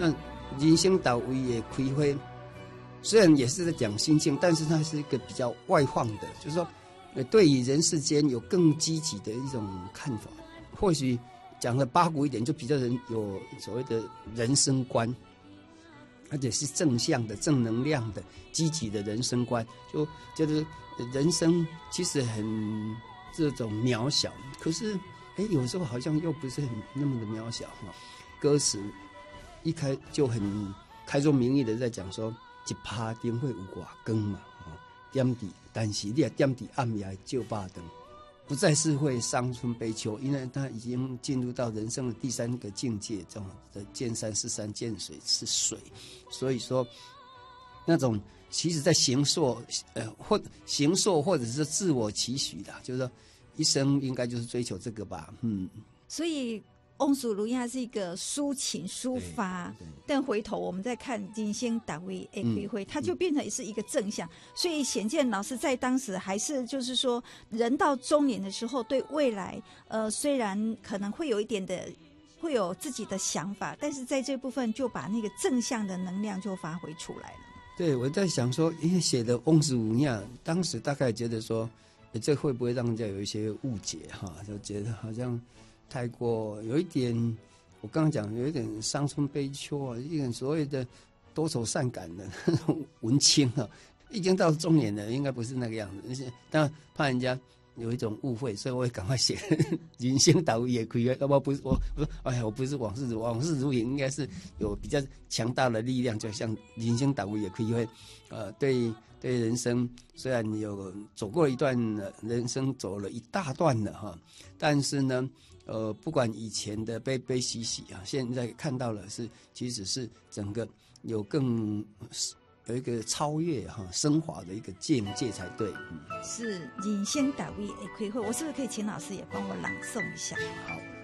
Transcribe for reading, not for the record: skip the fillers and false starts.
那人生到位的开花，虽然也是在讲心境，但是它是一个比较外放的，就是说，对于人世间有更积极的一种看法。或许讲的八股一点，就比较有所谓的人生观，而且是正向的、正能量的、积极的人生观。就觉得人生其实很这种渺小，可是有时候好像又不是那么的渺小哈。歌词一开就很开宗明义的在讲说，一趴灯会有外光嘛，但是你也点伫暗夜照巴灯，不再是会伤春悲秋，因为他已经进入到人生的第三个境界，这种的见山是山，见水是水，所以说那种其实在形塑或者是自我期许的，就是说一生应该就是追求这个吧， 所以翁淑如它是一个抒情抒发，但回头我们再看人生到位的开花，它就变成是一个正向。所以显见老师在当时还是就是说，人到中年的时候，对未来虽然可能会有一点的会有自己的想法，但是在这部分就把那个正向的能量就发挥出来了。对， 我在想说，因为写的翁淑如呀，当时大概觉得说，这会不会让人家有一些误解哈？就觉得好像太过有一点，我刚刚讲有一点伤春悲秋啊，一点所谓的多愁善感的那种文青啊，已经到中年了，应该不是那个样子。但怕人家有一种误会，所以我也赶快写人生到位也可以。要不不是我说，我不是往事如影，应该是有比较强大的力量，就像人生到位也可以会，对人生虽然有走过一段人生，走了一大段了哈，但是呢，不管以前的悲悲喜喜啊，现在看到了其实是整个有一个超越升华的一个境界才对。 是人生到位的开花，我是不是可以请老师也帮我朗诵一下？ 好。